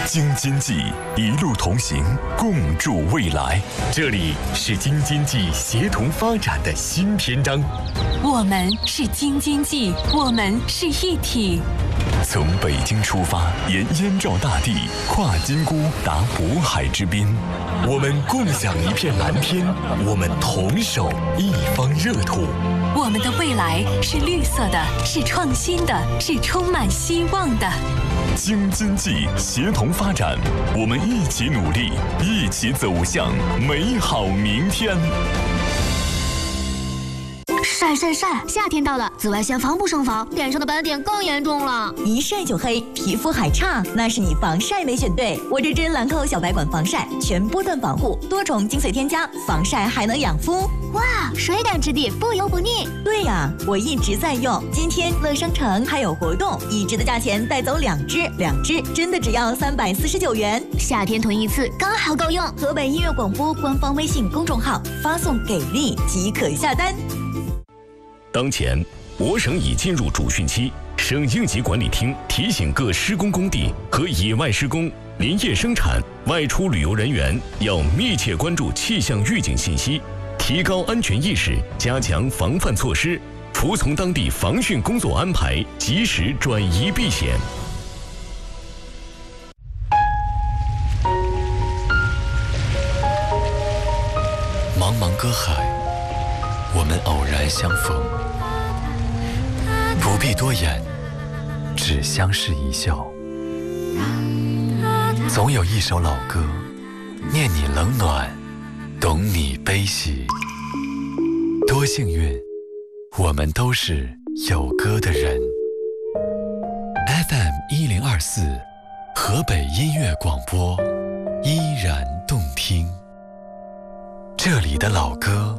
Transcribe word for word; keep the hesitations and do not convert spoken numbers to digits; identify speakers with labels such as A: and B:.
A: 京津冀一路同行，共筑未来。这里是京津冀协同发展的新篇章。
B: 我们是京津冀，我们是一体。
A: 从北京出发，沿燕赵大地，跨金沽，达渤海之滨。我们共享一片蓝天，我们同守一方热土。
B: 我们的未来是绿色的，是创新的，是充满希望的。
A: 京津冀协同发展，我们一起努力，一起走向美好明天。
C: 晒晒晒！夏天到了，紫外线防不胜防，脸上的斑点更严重了。
D: 一晒就黑，皮肤还差，那是你防晒没选对。我这支兰蔻小白管防晒，全波段防护，多重精髓添加，防晒还能养肤。
C: 哇，水感质地，不油不腻。
D: 对呀，我一直在用。今天乐商城还有活动，一支的价钱带走两支，两支真的只要三百四十九元。
C: 夏天囤一次刚好够用。
D: 河北音乐广播官方微信公众号发送给力即可下单。
E: 当前，我省已进入主汛期，省应急管理厅提醒各施工工地和野外施工、林业生产、外出旅游人员要密切关注气象预警信息，提高安全意识，加强防范措施，服从当地防汛工作安排，及时转移避险。
F: 茫茫歌海，我们偶然相逢，不必多言，只相视一笑。总有一首老歌，念你冷暖，懂你悲喜。多幸运，我们都是有歌的人。F M 一零二四，河北音乐广播，依然动听。这里的老歌